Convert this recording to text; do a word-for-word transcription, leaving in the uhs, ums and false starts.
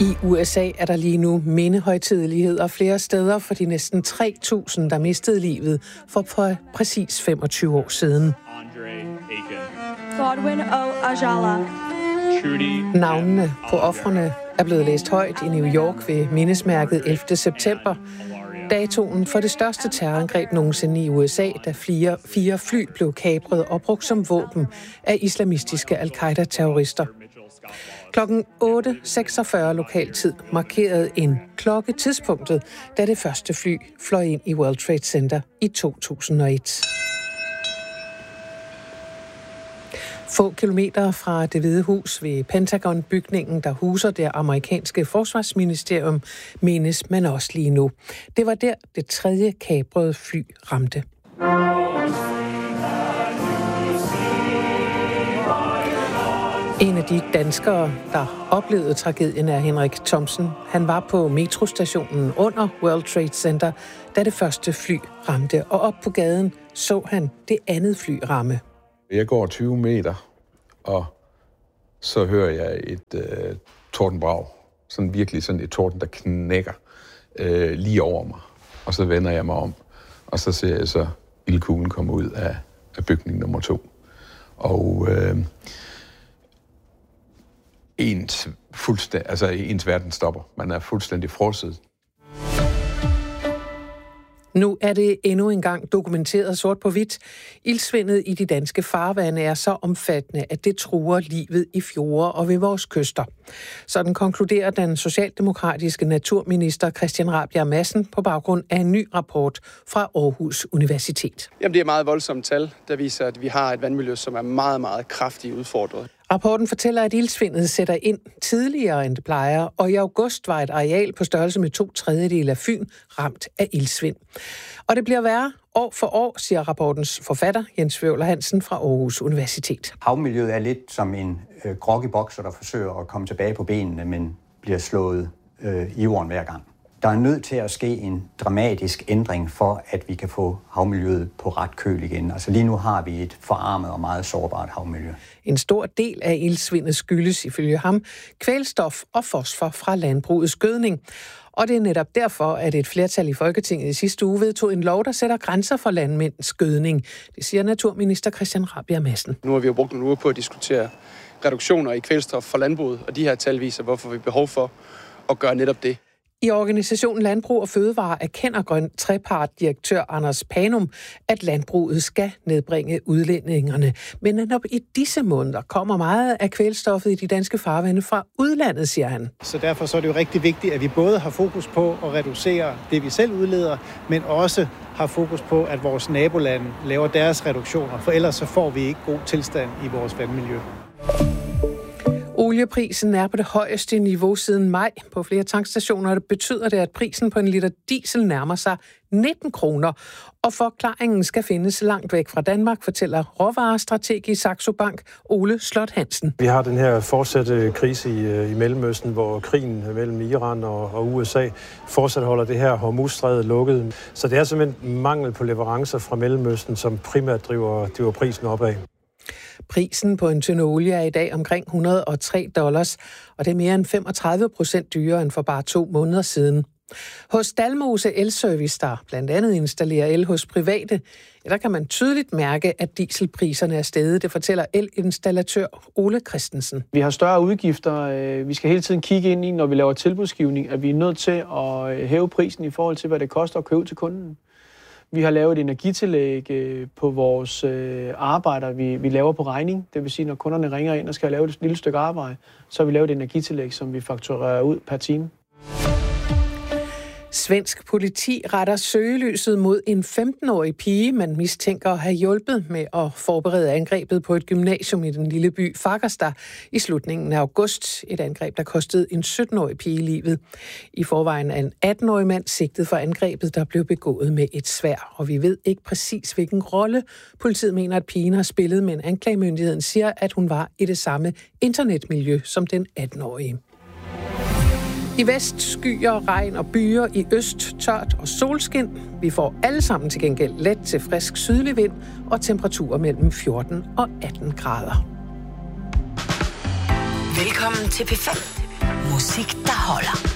I U S A er der lige nu mindehøjtideligheder flere steder for de næsten tre tusind, der mistede livet for præcis femogtyve år siden. Godwin O. Ajala. Navnene på ofrene er blevet læst højt i New York ved mindesmærket ellevte september. Datoen for det største terrorangreb nogensinde i U S A, da fire, fire fly blev kapret og brugt som våben af islamistiske al-Qaida-terrorister. Klokken otte seksogfyrre lokaltid markerede en klokke tidspunktet, da det første fly fløj ind i World Trade Center i to tusind og et. Få kilometer fra Det Hvide Hus ved Pentagon-bygningen, der huser det amerikanske forsvarsministerium, menes man også lige nu. Det var der, det tredje kabrede fly ramte. En af de danskere, der oplevede tragedien, er Henrik Thomsen. Han var på metrostationen under World Trade Center, da det første fly ramte, og op på gaden så han det andet fly ramme. Jeg går tyve meter, og så hører jeg et øh, tordenbrag. Sådan virkelig sådan et torden, der knækker øh, lige over mig. Og så vender jeg mig om, og så ser jeg så ildkuglen komme ud af, af bygning nummer to. Og øh, ens, fuldstænd- altså, ens verden stopper. Man er fuldstændig frosset. Nu er det endnu engang dokumenteret sort på hvidt. Ildsvindet i de danske farvande er så omfattende, at det truer livet i fjorde og ved vores kyster. Sådan konkluderer den socialdemokratiske naturminister Christian Rabjerg Madsen på baggrund af en ny rapport fra Aarhus Universitet. Jamen, det er meget voldsomt tal, der viser, at vi har et vandmiljø, som er meget, meget kraftigt udfordret. Rapporten fortæller, at ildsvindet sætter ind tidligere, end det plejer, og i august var et areal på størrelse med to tredjedele af Fyn ramt af ildsvind. Og det bliver værre år for år, siger rapportens forfatter Jens Wøvler Hansen fra Aarhus Universitet. Havmiljøet er lidt som en øh, groggy bokser, der forsøger at komme tilbage på benene, men bliver slået øh, i jorden hver gang. Der er nødt til at ske en dramatisk ændring for, at vi kan få havmiljøet på ret køl igen. Altså lige nu har vi et forarmet og meget sårbart havmiljø. En stor del af ildsvindet skyldes ifølge ham kvælstof og fosfor fra landbrugets gødning. Og det er netop derfor, at et flertal i Folketinget i sidste uge vedtog en lov, der sætter grænser for landmænds gødning. Det siger naturminister Christian Rabjerg Madsen. Nu har vi jo brugt nogle uger på at diskutere reduktioner i kvælstof for landbruget, og de her tal viser, hvorfor vi har behov for at gøre netop det. I organisationen Landbrug og Fødevare erkender grøn trepart-direktør Anders Panum, at landbruget skal nedbringe udledningerne. Men netop i disse måneder kommer meget af kvælstoffet i de danske farvande fra udlandet, siger han. Så derfor så er det jo rigtig vigtigt, at vi både har fokus på at reducere det, vi selv udleder, men også har fokus på, at vores nabolande laver deres reduktioner, for ellers så får vi ikke god tilstand i vores vandmiljø. Olieprisen er på det højeste niveau siden maj på flere tankstationer. Det betyder det, at prisen på en liter diesel nærmer sig nitten kroner. Og forklaringen skal findes langt væk fra Danmark, fortæller råvarestrateg i Saxo Bank Ole Slot Hansen. Vi har den her fortsatte krise i, i Mellemøsten, hvor krigen mellem Iran og, og U S A fortsat holder det her Hormuzstrædet lukket. Så det er simpelthen mangel på leverancer fra Mellemøsten, som primært driver, driver prisen opad. Prisen på en tønde olie er i dag omkring et hundrede og tre dollars, og det er mere end femogtredive procent dyrere end for bare to måneder siden. Hos Dalmose Elservice, der blandt andet installerer el hos private, der kan man tydeligt mærke, at dieselpriserne er steget. Det fortæller elinstallatør Ole Christensen. Vi har større udgifter. Vi skal hele tiden kigge ind i, når vi laver tilbudsgivning, at vi er nødt til at hæve prisen i forhold til, hvad det koster at købe til kunden. Vi har lavet et energitillæg på vores arbejder, vi, vi laver på regning. Det vil sige, når kunderne ringer ind og skal lave et lille stykke arbejde, så har vi lavet et energitillæg, som vi fakturerer ud per time. Svensk politi retter søgelyset mod en femten-årig pige, man mistænker at have hjulpet med at forberede angrebet på et gymnasium i den lille by Fagersta i slutningen af august. Et angreb, der kostede en sytten-årig pige livet. I forvejen er en atten-årig mand sigtet for angrebet, der blev begået med et sværd. Og vi ved ikke præcis, hvilken rolle politiet mener, at pigen har spillet, men anklagemyndigheden siger, at hun var i det samme internetmiljø som den atten-årige. I vest skyer, regn og byer, i øst tørt og solskin. Vi får alle sammen til gengæld let til frisk sydlig vind og temperaturer mellem fjorten og atten grader. Velkommen til P fem. Musik, der holder.